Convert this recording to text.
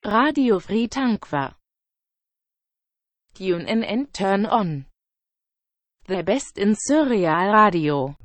Radio Free Tankwa. Tune in and turn on. The best in surreal radio.